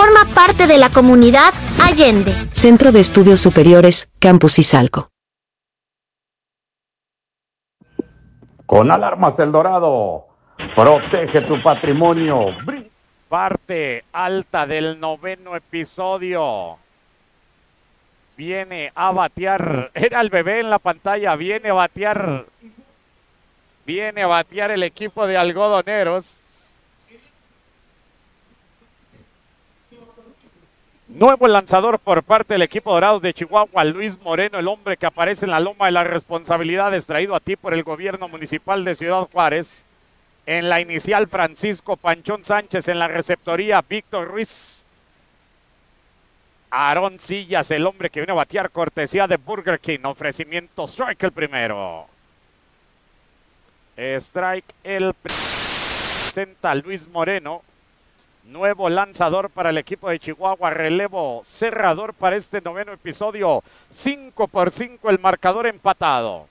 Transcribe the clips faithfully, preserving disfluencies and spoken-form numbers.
Forma parte de la comunidad Allende. Centro de Estudios Superiores, Campus Izalco. Con Alarmas El Dorado, protege tu patrimonio. Parte alta del noveno episodio. Viene a batear, era el bebé en la pantalla, viene a batear, viene a batear el equipo de algodoneros. Nuevo lanzador por parte del equipo Dorados de Chihuahua, Luis Moreno, el hombre que aparece en la loma de las responsabilidades, traído a ti por el gobierno municipal de Ciudad Juárez. En la inicial, Francisco Panchón Sánchez, en la receptoría, Víctor Ruiz. Aarón Sillas, el hombre que viene a batear, cortesía de Burger King. Ofrecimiento, strike el primero. Strike el primero. Presenta Luis Moreno. Nuevo lanzador para el equipo de Chihuahua. Relevo cerrador para este noveno episodio. cinco por cinco el marcador empatado.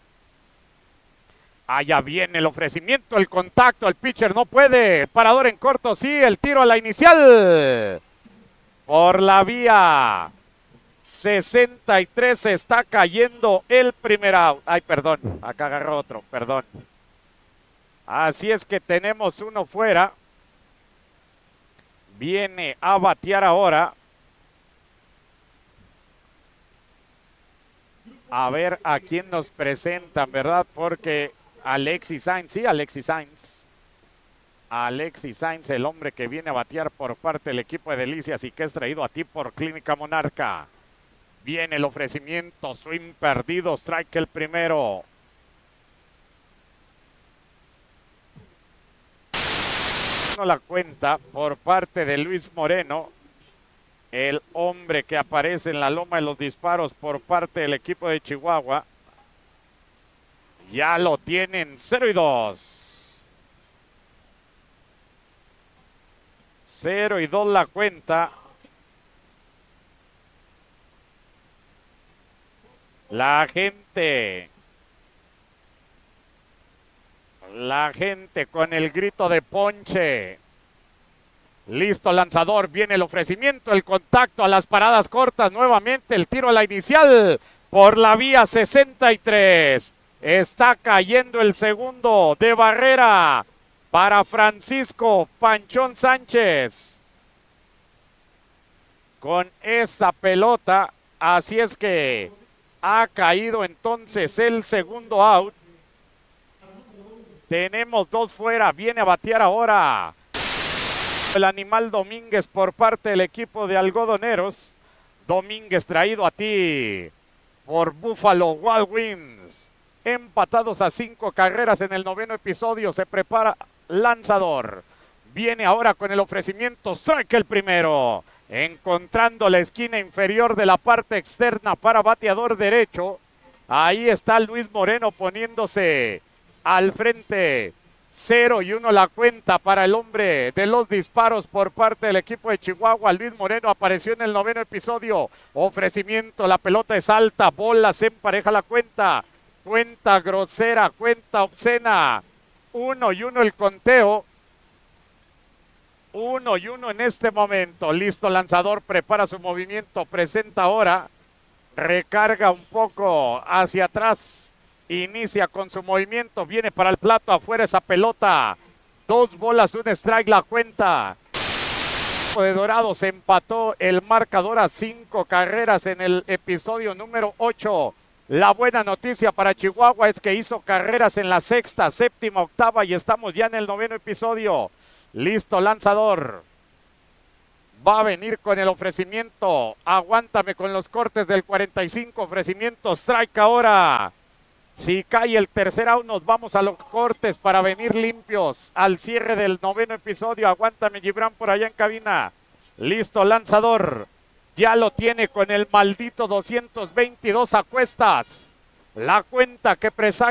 Allá viene el ofrecimiento, el contacto. El pitcher no puede. Parador en corto, sí. El tiro a la inicial. Por la vía sesenta y tres se está cayendo el primer out. Ay, perdón, acá agarró otro, perdón. Así es que tenemos uno fuera. Viene a batear ahora. A ver a quién nos presentan, ¿verdad? Porque Alexis Sainz, sí, Alexis Sainz. Alexis Sainz, el hombre que viene a batear por parte del equipo de Delicias y que es traído a ti por Clínica Monarca. Viene el ofrecimiento, swing perdido, strike el primero. No la cuenta por parte de Luis Moreno, el hombre que aparece en la loma de los disparos por parte del equipo de Chihuahua. Ya lo tienen, cero y dos. cero y dos la cuenta. La gente. La gente con el grito de ponche. Listo, lanzador. Viene el ofrecimiento, el contacto a las paradas cortas. Nuevamente el tiro a la inicial por la vía sesenta y tres. Está cayendo el segundo de barrera para Francisco Panchón Sánchez. Con esa pelota, así es que ha caído entonces el segundo out. Tenemos dos fuera, viene a batear ahora el animal Domínguez por parte del equipo de algodoneros. Domínguez traído a ti por Buffalo Wild Wings. Empatados a cinco carreras en el noveno episodio. Se prepara lanzador. Viene ahora con el ofrecimiento. Strike el primero. Encontrando la esquina inferior de la parte externa para bateador derecho. Ahí está Luis Moreno poniéndose al frente. Cero y uno la cuenta para el hombre de los disparos por parte del equipo de Chihuahua. Luis Moreno apareció en el noveno episodio. Ofrecimiento, la pelota es alta, bola, se empareja la cuenta. Cuenta grosera, cuenta obscena. Uno y uno el conteo. Uno y uno en este momento. Listo, lanzador, prepara su movimiento, presenta ahora. Recarga un poco hacia atrás. Inicia con su movimiento, viene para el plato, afuera esa pelota. Dos bolas, un strike la cuenta. De Dorados se empató el marcador a cinco carreras en el episodio número ocho. La buena noticia para Chihuahua es que hizo carreras en la sexta, séptima, octava y estamos ya en el noveno episodio. Listo, lanzador. Va a venir con el ofrecimiento. Aguántame con los cortes del cuarenta y cinco. Ofrecimiento, strike ahora. Si cae el tercer out, nos vamos a los cortes para venir limpios al cierre del noveno episodio. Aguántame, Gibran, por allá en cabina. Listo, lanzador. Ya lo tiene con el maldito doscientos veintidós a cuestas. La cuenta que presagia